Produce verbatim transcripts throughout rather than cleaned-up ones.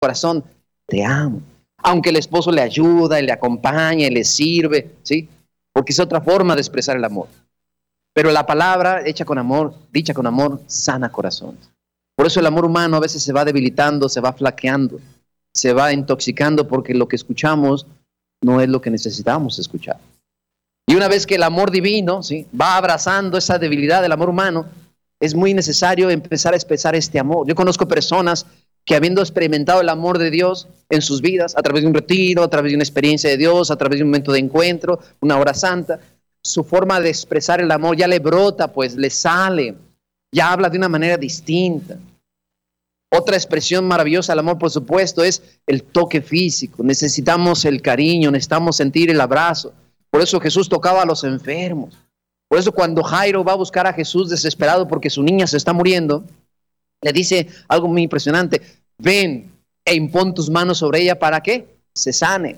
corazón, te amo. Aunque el esposo le ayuda, y le acompaña, y le sirve, ¿sí? Porque es otra forma de expresar el amor. Pero la palabra hecha con amor, dicha con amor, sana corazón. Por eso el amor humano a veces se va debilitando, se va flaqueando, se va intoxicando porque lo que escuchamos no es lo que necesitamos escuchar. Y una vez que el amor divino, ¿sí?, va abrazando esa debilidad del amor humano, es muy necesario empezar a expresar este amor. Yo conozco personas que habiendo experimentado el amor de Dios en sus vidas, a través de un retiro, a través de una experiencia de Dios, a través de un momento de encuentro, una hora santa, su forma de expresar el amor ya le brota, pues le sale, ya habla de una manera distinta. Otra expresión maravillosa del amor, por supuesto, es el toque físico. Necesitamos el cariño, necesitamos sentir el abrazo. Por eso Jesús tocaba a los enfermos. Por eso cuando Jairo va a buscar a Jesús desesperado porque su niña se está muriendo, le dice algo muy impresionante: ven e impón tus manos sobre ella para que se sane.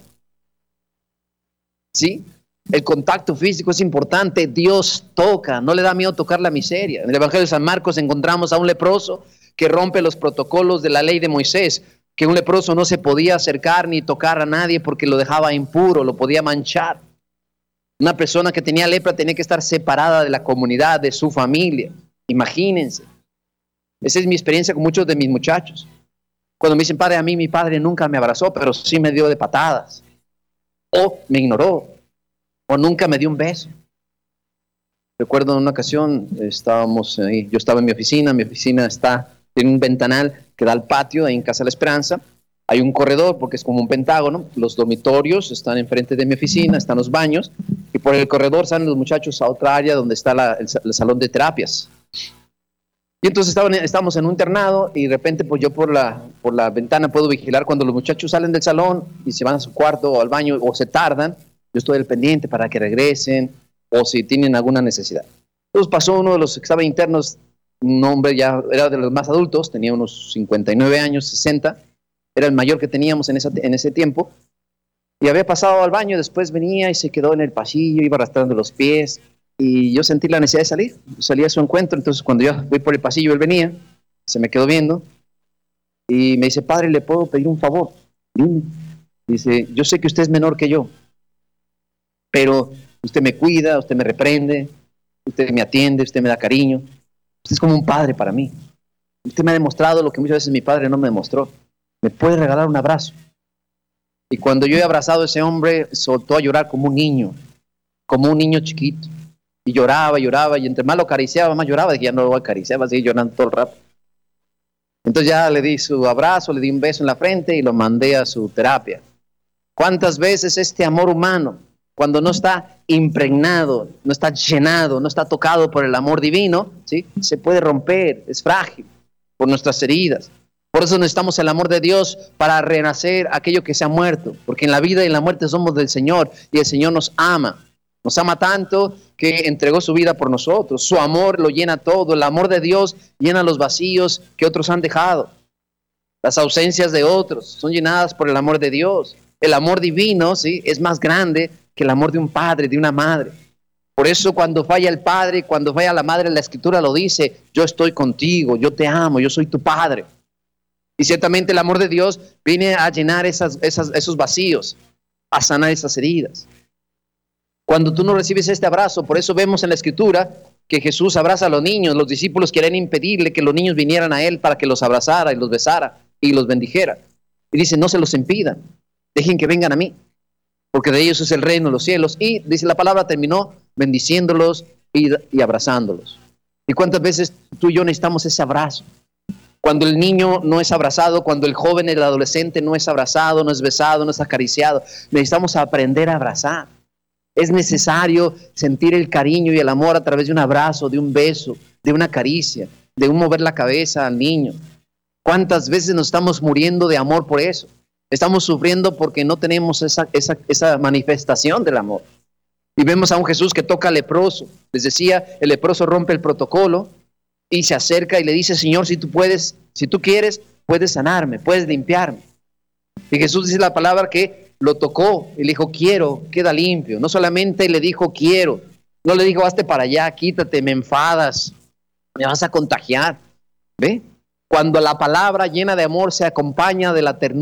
¿Sí? El contacto físico es importante. Dios toca, no le da miedo tocar la miseria. En el Evangelio de San Marcos encontramos a un leproso que rompe los protocolos de la ley de Moisés, que un leproso no se podía acercar ni tocar a nadie porque lo dejaba impuro, lo podía manchar. Una persona que tenía lepra tenía que estar separada de la comunidad, de su familia. Imagínense. Esa es mi experiencia con muchos de mis muchachos. Cuando me dicen, padre, a mí mi padre nunca me abrazó, pero sí me dio de patadas. O me ignoró. O nunca me dio un beso. Recuerdo en una ocasión, estábamos ahí, yo estaba en mi oficina, mi oficina está en un ventanal que da al patio, ahí en Casa de la Esperanza. Hay un corredor, porque es como un pentágono. Los dormitorios están enfrente de mi oficina, están los baños, y por el corredor salen los muchachos a otra área donde está la, el, el salón de terapias. Y entonces estaban, estábamos en un internado, y de repente pues yo por la, por la ventana puedo vigilar cuando los muchachos salen del salón y se van a su cuarto o al baño o se tardan. Yo estoy al pendiente para que regresen o si tienen alguna necesidad. Entonces pasó uno de los que estaba internos, un hombre ya, era de los más adultos, tenía unos cincuenta y nueve años, sesenta, era el mayor que teníamos en, esa, en ese tiempo, y había pasado al baño, después venía y se quedó en el pasillo, iba arrastrando los pies, y yo sentí la necesidad de salir, salí a su encuentro. Entonces cuando yo voy por el pasillo, él venía, se me quedó viendo, y me dice, padre, ¿le puedo pedir un favor? Dice, yo sé que usted es menor que yo, pero usted me cuida, usted me reprende, usted me atiende, usted me da cariño, usted es como un padre para mí. Usted me ha demostrado lo que muchas veces mi padre no me demostró. ¿Me puede regalar un abrazo? Y cuando yo he abrazado a ese hombre, soltó a llorar como un niño, como un niño chiquito. Y lloraba, lloraba, y entre más lo acariciaba, más lloraba. Dije, ya no lo acariciaba, seguía llorando todo el rato. Entonces ya le di su abrazo, le di un beso en la frente y lo mandé a su terapia. ¿Cuántas veces este amor humano, cuando no está impregnado, no está llenado, no está tocado por el amor divino, ¿sí?, se puede romper, es frágil por nuestras heridas? Por eso necesitamos el amor de Dios para renacer aquello que se ha muerto, porque en la vida y en la muerte somos del Señor, y el Señor nos ama. Nos ama tanto que entregó su vida por nosotros. Su amor lo llena todo. El amor de Dios llena los vacíos que otros han dejado. Las ausencias de otros son llenadas por el amor de Dios. El amor divino, ¿sí?, es más grande que el amor de un padre, de una madre. Por eso cuando falla el padre, cuando falla la madre, la Escritura lo dice: yo estoy contigo, yo te amo, yo soy tu padre. Y ciertamente el amor de Dios viene a llenar esas, esas, esos vacíos, a sanar esas heridas. Cuando tú no recibes este abrazo, por eso vemos en la Escritura que Jesús abraza a los niños. Los discípulos querían impedirle que los niños vinieran a Él para que los abrazara y los besara y los bendijera. Y dice, no se los impidan, dejen que vengan a mí, porque de ellos es el reino de los cielos. Y dice la palabra, terminó bendiciéndolos y, y abrazándolos. ¿Y cuántas veces tú y yo necesitamos ese abrazo? Cuando el niño no es abrazado, cuando el joven, el adolescente no es abrazado, no es besado, no es acariciado, necesitamos aprender a abrazar. Es necesario sentir el cariño y el amor a través de un abrazo, de un beso, de una caricia, de un mover la cabeza al niño. ¿Cuántas veces nos estamos muriendo de amor por eso? Estamos sufriendo porque no tenemos esa, esa, esa manifestación del amor. Y vemos a un Jesús que toca al leproso. Les decía, el leproso rompe el protocolo y se acerca y le dice, Señor, si tú puedes, si tú quieres, puedes sanarme, puedes limpiarme. Y Jesús dice la palabra que lo tocó y le dijo, quiero, queda limpio. No solamente le dijo, quiero, no le dijo, hazte para allá, quítate, me enfadas, me vas a contagiar. ¿Ve? Cuando la palabra llena de amor se acompaña de la ternura